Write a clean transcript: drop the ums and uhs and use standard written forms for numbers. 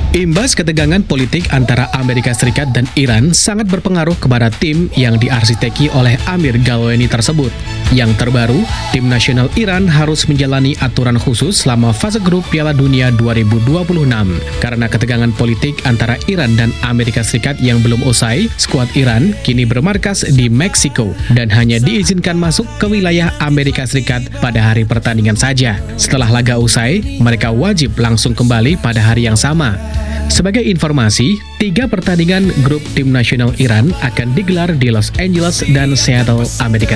Imbas ketegangan politik antara Amerika Serikat dan Iran sangat berpengaruh kepada tim yang diarsiteki oleh Amir Galwani tersebut. Yang terbaru, tim nasional Iran harus menjalani aturan khusus selama fase grup Piala Dunia 2026. Karena ketegangan politik antara Iran dan Amerika Serikat yang belum usai, skuad Iran kini bermarkas di Meksiko dan hanya diizinkan masuk ke wilayah Amerika Serikat pada hari pertandingan saja. Setelah laga usai, mereka wajib langsung kembali pada hari yang sama. Sebagai informasi, 3 pertandingan grup tim nasional Iran akan digelar di Los Angeles dan Seattle, Amerika